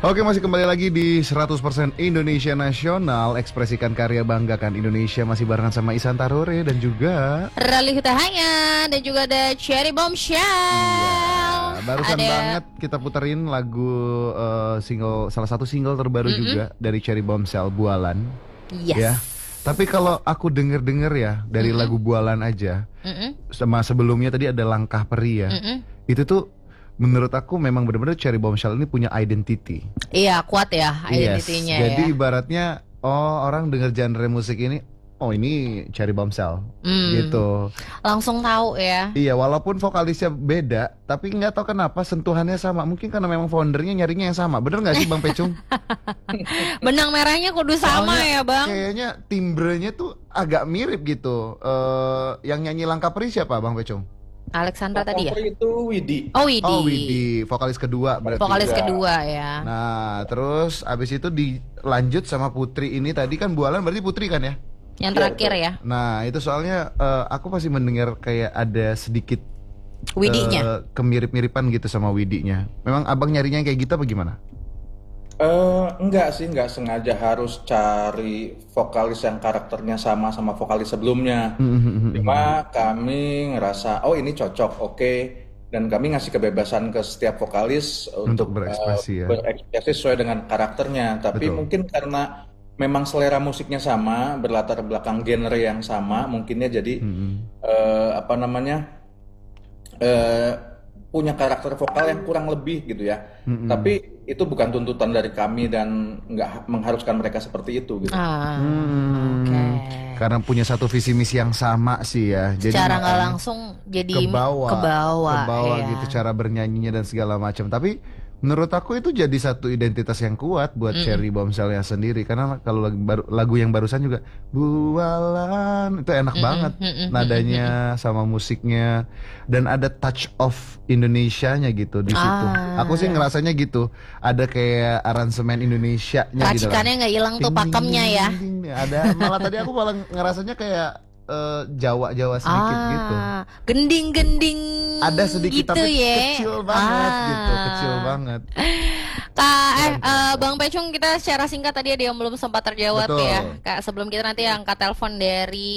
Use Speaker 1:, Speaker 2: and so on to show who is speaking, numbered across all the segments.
Speaker 1: Oke, masih kembali lagi di 100% Indonesia Nasional. Ekspresikan karya, banggakan Indonesia. Masih barengan sama Ihsan Tarore dan juga
Speaker 2: Rally Hutahaya. Dan juga ada Cherry Bombshell.
Speaker 1: iya, barusan banget kita puterin lagu salah satu single terbaru juga dari Cherry Bombshell, Bualan.
Speaker 2: Yes.
Speaker 1: Ya. Tapi kalau aku denger ya dari lagu Bualan aja, sama sebelumnya tadi ada Langkah Peri ya. Itu tuh menurut aku memang benar-benar Cherry Bombshell ini punya identity.
Speaker 2: Iya, kuat ya identitinya.
Speaker 1: Jadi
Speaker 2: ya.
Speaker 1: ibaratnya orang denger genre musik ini, oh ini Cherry Bombshell gitu.
Speaker 2: Langsung tahu ya.
Speaker 1: Iya, walaupun vokalisnya beda, tapi nggak tahu kenapa sentuhannya sama. Mungkin karena memang foundernya nyarinya yang sama. Bener nggak sih Bang Pecung?
Speaker 2: Benang merahnya kudu sama
Speaker 1: Soalnya
Speaker 2: ya Bang.
Speaker 1: kayaknya timbrenya tuh agak mirip gitu. Yang nyanyi Langkah Peri siapa Bang Pecung?
Speaker 2: Alexandra tadi ya.
Speaker 3: Itu Widi.
Speaker 2: Oh Widi.
Speaker 1: Oh Widi, vokalis kedua berarti.
Speaker 2: Vokalis kedua ya.
Speaker 1: Nah, terus abis itu dilanjut sama Putri ini tadi kan Bualan berarti Putri kan ya?
Speaker 2: Yang terakhir ya.
Speaker 1: Nah, itu soalnya aku masih mendengar kayak ada sedikit
Speaker 2: Widinya.
Speaker 1: kemirip-miripan gitu sama Widinya. Memang abang nyarinya yang kayak gitu apa gimana?
Speaker 3: Enggak sih, enggak sengaja harus cari vokalis yang karakternya sama vokalis sebelumnya. Cuma kami ngerasa, oh ini cocok, oke. Dan kami ngasih kebebasan ke setiap vokalis untuk
Speaker 1: berekspresi ya.
Speaker 3: berekspresi sesuai dengan karakternya. Tapi
Speaker 1: Betul.
Speaker 3: mungkin karena memang selera musiknya sama, berlatar belakang genre yang sama, mungkinnya jadi punya karakter vokal yang kurang lebih gitu ya. Tapi itu bukan tuntutan dari kami dan nggak mengharuskan mereka seperti itu gitu.
Speaker 2: Oke.
Speaker 1: Karena punya satu visi misi yang sama sih ya. Jadi
Speaker 2: Secara nggak
Speaker 1: makanya
Speaker 2: langsung jadi
Speaker 1: ke bawah
Speaker 2: iya.
Speaker 1: gitu cara bernyanyinya dan segala macam. Tapi menurut aku itu jadi satu identitas yang kuat buat Cherry Bombshell sendiri. Karena kalau lagu yang barusan juga Bualan itu enak banget nadanya sama musiknya dan ada touch of Indonesianya gitu di situ. Aku sih ngerasanya gitu. Ada kayak aransemen Indonesianya gitu.
Speaker 2: Racikannya nggak hilang tuh pakemnya ya.
Speaker 1: Ada malah tadi aku malah ngerasanya kayak Jawa sedikit gitu.
Speaker 2: Gending-gending
Speaker 1: Ada sedikit
Speaker 2: gitu
Speaker 1: tapi
Speaker 2: ya.
Speaker 1: kecil banget gitu, kecil banget.
Speaker 2: Bang Pecung, kita secara singkat tadi ada yang belum sempat terjawab.
Speaker 1: Betul.
Speaker 2: Ya Kak, sebelum kita nanti angkat telepon dari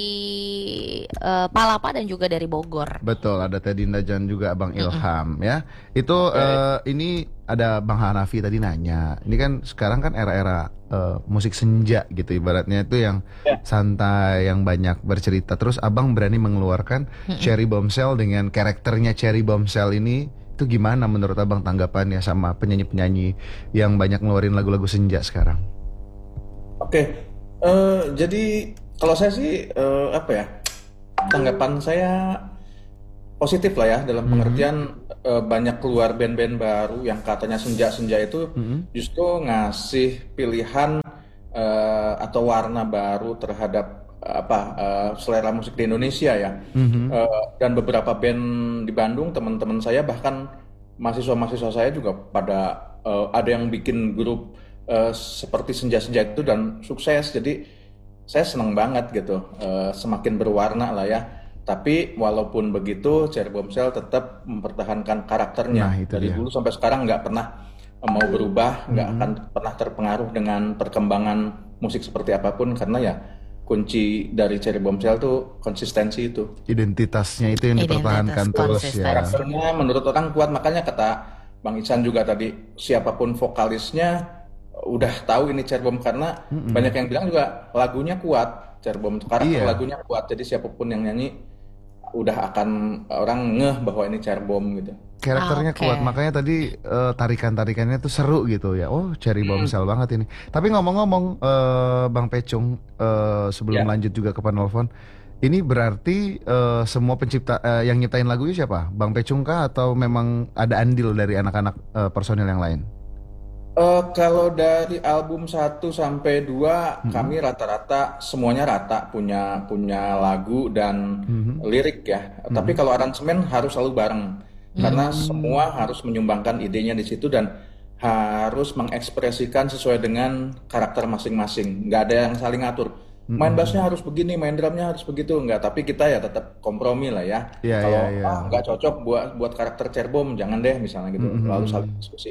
Speaker 2: Palapa dan juga dari Bogor.
Speaker 1: Betul, ada Teddy dan juga Bang Ilham ya. Itu ini ada Bang Hanafi tadi nanya. Ini kan sekarang kan era-era musik senja gitu ibaratnya itu yang santai, yang banyak bercerita. Terus Abang berani mengeluarkan Cherry Bombshell dengan karakternya Cherry Bombshell ini. Itu gimana menurut Abang tanggapannya sama penyanyi-penyanyi yang banyak ngeluarin lagu-lagu senja sekarang?
Speaker 3: Oke. Jadi kalau saya sih tanggapan saya positif lah ya, dalam pengertian banyak keluar band-band baru yang katanya senja-senja itu justru ngasih pilihan atau warna baru terhadap selera musik di Indonesia ya. Dan beberapa band di Bandung, teman-teman saya bahkan mahasiswa-mahasiswa saya juga pada ada yang bikin grup seperti senja-senja itu dan sukses. Jadi saya senang banget gitu, semakin berwarna lah ya. Tapi walaupun begitu, Cherry Bombshell tetap mempertahankan karakternya. Dari dulu sampai sekarang nggak pernah mau berubah, nggak akan pernah terpengaruh dengan perkembangan musik seperti apapun, karena ya kunci dari Cherry Bombshell tuh konsistensi itu.
Speaker 1: Identitasnya itu yang dipertahankan terus ya.
Speaker 3: Karakternya menurut orang kuat, makanya kata Bang Ihsan juga tadi, siapapun vokalisnya udah tahu ini Cherry Bomb, karena banyak yang bilang juga lagunya kuat, Cherry Bomb karakter lagunya kuat, jadi siapapun yang nyanyi udah akan orang ngeh bahwa ini Cherry Bomb gitu.
Speaker 1: Karakternya kuat, makanya tadi tarikan-tarikannya tuh seru gitu ya. Oh, Cherry Bombshell banget ini. Tapi ngomong-ngomong Bang Pecung, sebelum lanjut juga ke penelpon, ini berarti semua pencipta yang nyiptain lagunya siapa? Bang Pecung kah atau memang ada andil dari anak-anak personil yang lain?
Speaker 3: Kalau dari album 1 sampai 2 kami rata-rata semuanya rata punya lagu dan lirik ya. Tapi kalau aransemen harus selalu bareng. Karena semua harus menyumbangkan idenya di situ dan harus mengekspresikan sesuai dengan karakter masing-masing. Nggak ada yang saling ngatur. Main bassnya harus begini, main drumnya harus begitu, nggak. Tapi kita ya tetap kompromi lah ya. Kalau nggak cocok buat karakter Cherry Bomb, jangan deh misalnya gitu. Lalu saling diskusi.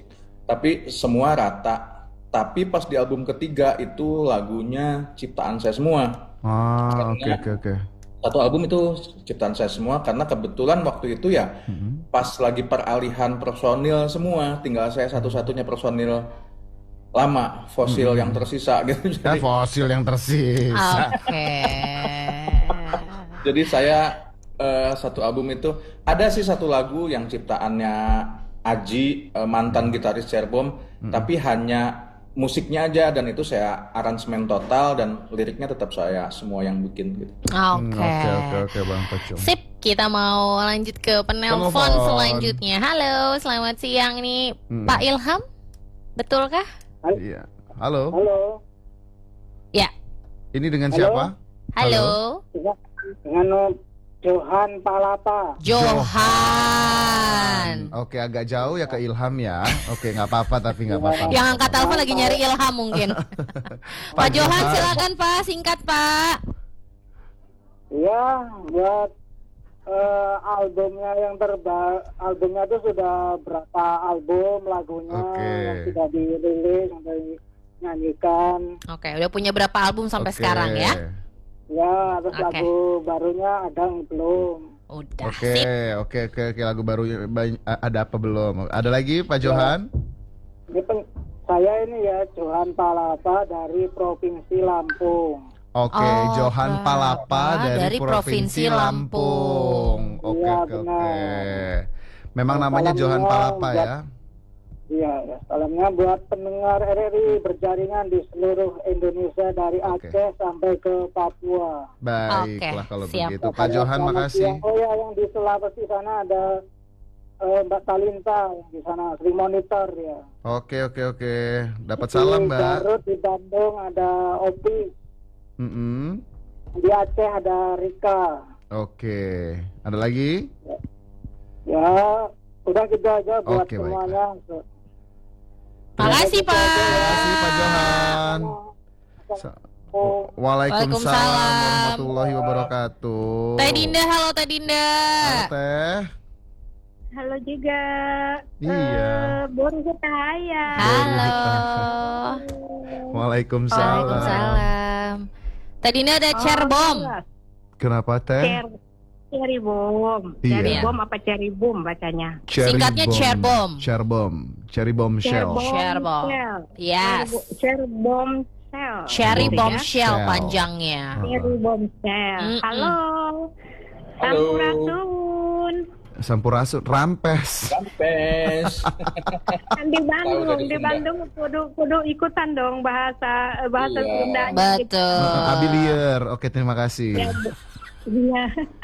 Speaker 3: tapi semua rata. Tapi pas di album ketiga itu lagunya ciptaan saya semua.
Speaker 1: Ah, oke
Speaker 3: Karena
Speaker 1: oke oke.
Speaker 3: satu album itu ciptaan saya semua karena kebetulan waktu itu ya pas lagi peralihan personil semua, tinggal saya satu-satunya personil lama, fosil yang tersisa gitu.
Speaker 1: Ya fosil yang tersisa.
Speaker 2: Oke.
Speaker 3: Jadi saya satu album itu ada sih satu lagu yang ciptaannya Aji, mantan gitaris Cerbom, tapi hanya musiknya aja dan itu saya aransemen total dan liriknya tetap saya semua yang bikin gitu.
Speaker 1: Oke Bang Pecung.
Speaker 2: Sip, kita mau lanjut ke penelpon
Speaker 1: Penelpon.
Speaker 2: selanjutnya. Halo, selamat siang nih Pak Ilham. Betulkah?
Speaker 1: Iya. Halo.
Speaker 4: Halo,
Speaker 2: Ya.
Speaker 1: Ini dengan
Speaker 4: Halo.
Speaker 1: siapa?
Speaker 2: Halo.
Speaker 4: dengan Johan Palapa.
Speaker 2: Johan.
Speaker 1: Oke, agak jauh ya ke Ilham ya. Oke, nggak apa-apa tapi nggak apa-apa.
Speaker 2: Yang angkat telepon lagi nyari Ilham mungkin. Pak Johan silakan Pak, singkat Pak.
Speaker 4: Ya, buat albumnya yang albumnya itu sudah berapa album lagunya
Speaker 1: Oke.
Speaker 4: yang sudah dirilis, yang dinyanyikan.
Speaker 2: Oke, udah punya berapa album sampai
Speaker 1: Oke.
Speaker 2: sekarang ya?
Speaker 4: Ya, terus
Speaker 2: Oke.
Speaker 4: lagu barunya ada yang belum.
Speaker 2: Udah.
Speaker 1: Oke,
Speaker 2: Sip.
Speaker 1: oke, lagu baru ada apa belum? Ada lagi Pak Johan?
Speaker 4: Saya ini ya Johan Palapa dari Provinsi Lampung.
Speaker 1: Oke,
Speaker 2: Oh,
Speaker 1: Johan Palapa dari Provinsi Lampung. Oke,
Speaker 4: Iya,
Speaker 1: oke, oke.
Speaker 4: benar.
Speaker 1: Memang namanya Johan
Speaker 4: Salamnya
Speaker 1: Palapa
Speaker 4: buat-
Speaker 1: ya.
Speaker 4: Iya, ya. Salamnya buat pendengar RRI berjaringan di seluruh Indonesia dari
Speaker 1: Oke.
Speaker 4: Aceh sampai ke Papua.
Speaker 1: Baiklah
Speaker 2: Oke,
Speaker 1: kalau
Speaker 2: siap.
Speaker 1: begitu. Pak Johan
Speaker 4: Selamat
Speaker 1: makasih.
Speaker 4: siang. Oh ya, yang di Sulawesi sana ada Mbak Talinta yang di sana sering monitor ya.
Speaker 1: Oke. Dapat salam,
Speaker 4: Di
Speaker 1: Mbak.
Speaker 4: Garut, di Bandung ada Opi.
Speaker 1: Mm-mm.
Speaker 4: Di Aceh ada Rika.
Speaker 1: Oke. Ada lagi?
Speaker 4: Ya, udah gitu aja buat
Speaker 1: Oke,
Speaker 4: semuanya.
Speaker 2: Makasih Pak.
Speaker 1: Terima kasih Pak Johan.
Speaker 4: Oh,
Speaker 1: Waalaikumsalam
Speaker 2: Waalaikumsalam.
Speaker 1: warahmatullahi wabarakatuh.
Speaker 2: Teh Dinda, halo Teh Dinda.
Speaker 1: Halo, Teh.
Speaker 5: Halo juga.
Speaker 1: Iya.
Speaker 5: Bun Cahaya.
Speaker 2: Halo.
Speaker 1: Waalaikumsalam.
Speaker 2: Waalaikumsalam. Teh Dinda ada Cerbom.
Speaker 1: Kenapa, Teh?
Speaker 5: Cherry Bomb.
Speaker 1: Iya.
Speaker 5: Cherry Bomb apa Cherry Boom bacanya?
Speaker 2: Singkatnya Cerbom.
Speaker 1: Cherry bomb shell.
Speaker 2: Cerbom. Yes.
Speaker 5: Cherry Bomb Shell.
Speaker 2: Cherry
Speaker 5: Gitu ya.
Speaker 2: Bombshell
Speaker 1: Shell.
Speaker 2: panjangnya.
Speaker 5: Cherry Bomb Shell.
Speaker 2: Mm-mm.
Speaker 5: Halo. Sampurasun.
Speaker 1: Sampurasun rampes.
Speaker 3: Rampes.
Speaker 5: Kan di Bandung,
Speaker 3: dari
Speaker 5: di
Speaker 3: Sunda.
Speaker 5: Bandung kudu ikutan dong bahasa
Speaker 3: Iya.
Speaker 5: Sunda.
Speaker 2: Betul.
Speaker 1: Abilier. Oke, terima kasih.
Speaker 5: Iya.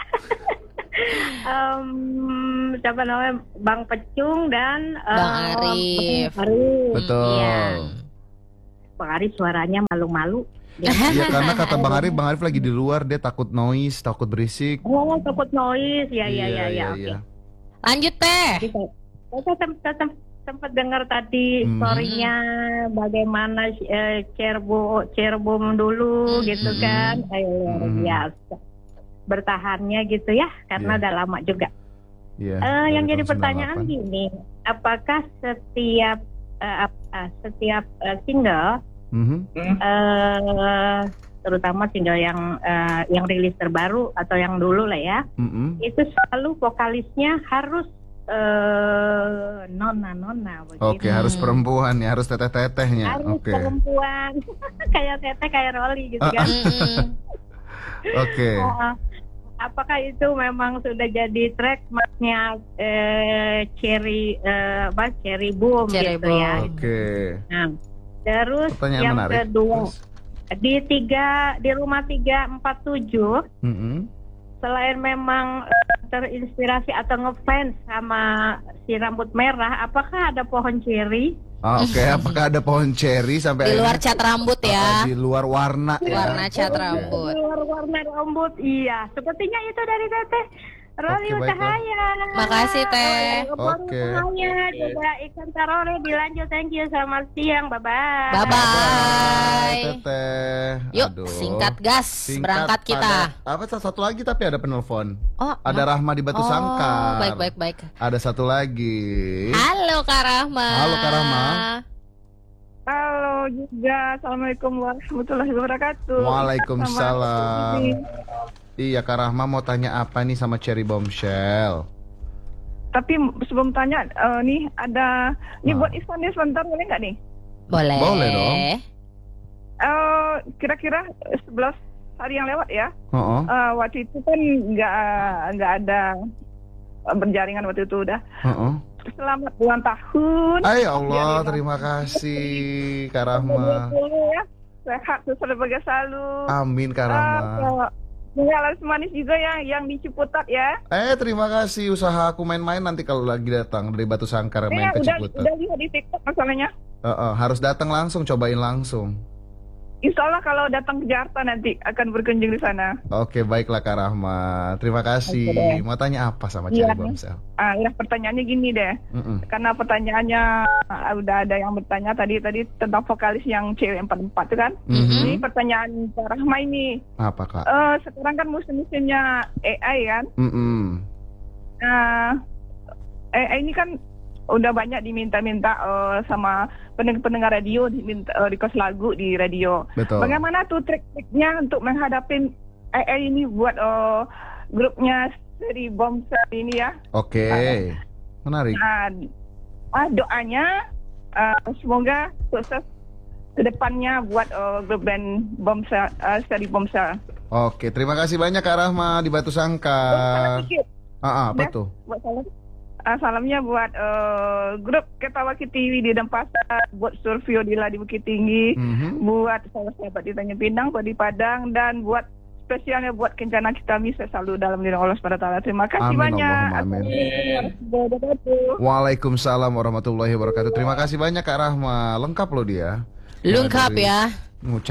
Speaker 5: Siapa namanya Bang Pecung dan
Speaker 2: Bang Arif.
Speaker 1: Betul.
Speaker 5: Iya. Bang Arif suaranya malu-malu.
Speaker 1: Iya, karena kata Bang Arif lagi di luar, dia takut noise, takut berisik.
Speaker 5: Oh, takut noise. Ya.
Speaker 1: Iya.
Speaker 5: Oke.
Speaker 2: Lanjut Teh.
Speaker 5: Saya sempat dengar tadi story-nya bagaimana Cerbom dulu gitu kan. Luar biasa. Bertahannya gitu ya, karena
Speaker 1: Iya.
Speaker 5: udah lama juga.
Speaker 1: Iya.
Speaker 5: Yang
Speaker 1: dari
Speaker 5: jadi
Speaker 1: tahun
Speaker 5: pertanyaan
Speaker 1: 98.
Speaker 5: gini, apakah setiap single,
Speaker 1: Mhm.
Speaker 5: terutama single yang rilis terbaru atau yang dulu lah ya,
Speaker 1: Mhm.
Speaker 5: itu selalu vokalisnya harus nona begitu.
Speaker 1: Oke, harus perempuan ya, harus teteh-tetehnya.
Speaker 5: Harus
Speaker 1: Oke.
Speaker 5: perempuan, kayak Teteh, kayak Rolly gitu kan.
Speaker 2: Mm-mm.
Speaker 1: Oke.
Speaker 5: Apakah itu memang sudah jadi trademarknya Cherry Boom
Speaker 2: Cherry
Speaker 5: gitu
Speaker 2: Boom.
Speaker 5: ya?
Speaker 1: Oke.
Speaker 5: Nah, terus
Speaker 1: Pertanyaan
Speaker 5: yang
Speaker 1: menarik.
Speaker 5: kedua,
Speaker 1: Terus.
Speaker 5: di rumah 347,
Speaker 1: Mhm.
Speaker 5: selain memang terinspirasi atau ngefans sama si rambut merah, apakah ada pohon cherry?
Speaker 1: Oke, apakah ada pohon cherry sampai
Speaker 2: Di luar
Speaker 1: akhirnya-
Speaker 2: cat rambut ya.
Speaker 1: Di luar warna ya.
Speaker 2: Warna cat rambut.
Speaker 5: Warna rambut, iya. Sepertinya itu dari Teteh. Roli
Speaker 1: Oke, baiklah.
Speaker 5: Utahaya.
Speaker 2: Makasih, Teh.
Speaker 1: Oke.
Speaker 5: Utahaya juga ikan tarore dilanjut. Thank you. Selamat siang. Bye bye.
Speaker 2: Bye-bye.
Speaker 1: Teteh.
Speaker 2: Yuk,
Speaker 1: Aduh.
Speaker 2: singkat gas,
Speaker 1: Singkat
Speaker 2: berangkat kita.
Speaker 1: Apa satu lagi tapi ada penelpon.
Speaker 2: Oh,
Speaker 1: Ada Rahma di Batu Sangkar.
Speaker 2: Baik.
Speaker 1: Ada satu lagi.
Speaker 2: Halo Kak Rahma.
Speaker 1: Halo, Kak Rahma.
Speaker 5: Halo juga. Assalamualaikum warahmatullahi wabarakatuh.
Speaker 1: Waalaikumsalam. Iya, Kak Rahma mau tanya apa nih sama Cherry Bombshell?
Speaker 5: Tapi sebelum tanya, nih ada
Speaker 1: Nah.
Speaker 5: buat Ispan sebentar boleh nggak nih?
Speaker 2: Boleh.
Speaker 1: Boleh dong.
Speaker 5: Kira-kira 11 hari yang lewat ya.
Speaker 1: Heeh.
Speaker 5: Waktu itu kan nggak ada berjaringan waktu itu udah.
Speaker 1: Heeh.
Speaker 5: Selamat ulang tahun.
Speaker 1: Ay Allah,
Speaker 5: Ya,
Speaker 1: terima kasih Kak Rahma.
Speaker 5: Ya, sehat sebagai selalu.
Speaker 1: Amin Kak Rahma.
Speaker 5: Laras manis juga ya yang di Ciputat ya.
Speaker 1: Terima kasih, usaha aku main-main nanti kalau lagi datang dari Batu Sangkar main ke Ciputat.
Speaker 5: Udah lihat di TikTok masalahnya.
Speaker 1: Harus datang langsung, cobain langsung.
Speaker 5: Insya Allah kalau datang ke Jakarta nanti akan berkunjung di sana.
Speaker 1: Oke, baiklah Kak Rahma. Terima kasih.
Speaker 5: Oke deh.
Speaker 1: Mau tanya apa sama
Speaker 5: Iya.
Speaker 1: Cherry Bombshell?
Speaker 5: Ya pertanyaannya gini deh.
Speaker 1: Mm-mm.
Speaker 5: Karena pertanyaannya udah ada yang bertanya tadi tentang vokalis yang cewek 44 itu kan.
Speaker 1: Mhm.
Speaker 5: Ini pertanyaan Kak Rahma ini.
Speaker 1: Apa Kak?
Speaker 5: Sekarang kan musim-musimnya AI kan.
Speaker 1: Mm-mm.
Speaker 5: AI ini kan udah banyak diminta-minta sama pendengar radio, diminta request lagu di radio.
Speaker 1: Betul.
Speaker 5: Bagaimana tuh trik-triknya untuk menghadapi AI ini buat grupnya Cherry Bombshell ini ya?
Speaker 1: Oke. Menarik.
Speaker 5: Doanya semoga sukses kedepannya buat grup band Bombshell, Cherry Bombshell.
Speaker 1: Oke, terima kasih banyak Kak Rahma di Batu
Speaker 5: Salam
Speaker 1: Sangkar.
Speaker 5: dikit.
Speaker 1: Apa
Speaker 5: Ya,
Speaker 1: tuh?
Speaker 5: buat salam. Salamnya buat grup Ketawa Kitiwi di Denpasar, buat Survio Dila di Bukit Tinggi,
Speaker 1: Mhm.
Speaker 5: buat sahabat di Tanjung Pinang, buat di Padang, dan buat spesialnya buat Kencana Kitami, saya selalu dalam lindung Allah SWT. Terima kasih
Speaker 1: Amin,
Speaker 5: banyak.
Speaker 1: Allahumma amin.
Speaker 5: Assalamualaikum warahmatullahi wabarakatuh.
Speaker 1: Waalaikumsalam warahmatullahi wabarakatuh. Terima kasih banyak Kak Rahma. Lengkap loh dia.
Speaker 2: Lengkap
Speaker 1: Dari-
Speaker 2: ya.
Speaker 1: Ngucap